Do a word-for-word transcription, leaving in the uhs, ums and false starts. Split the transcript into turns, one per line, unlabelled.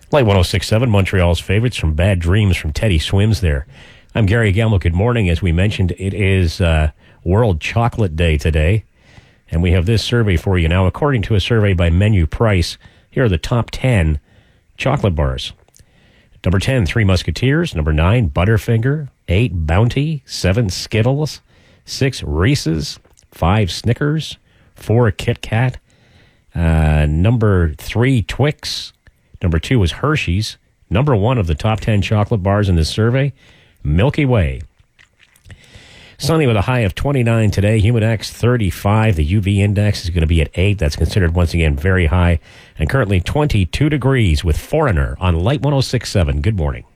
Light one oh six point seven, Montreal's favorites from Bad Dreams from Teddy Swims there. I'm Gary Gamble. Good morning. As we mentioned, it is uh, World Chocolate Day today, and we have this survey for you now. According to a survey by Menu Price, here are the top ten chocolate bars. Number ten, Three Musketeers. Number nine, Butterfinger. eight, Bounty. seven, Skittles. six, Reese's. five, Snickers. four, Kit Kat. Uh, number three, Twix. Number two was Hershey's. Number one of the top ten chocolate bars in this survey, Milky Way. Sunny with a high of twenty-nine today. Humid X thirty-five. The U V index is going to be at eight. That's considered once again very high. And currently twenty-two degrees with Foreigner on Light one oh six point seven. Good morning.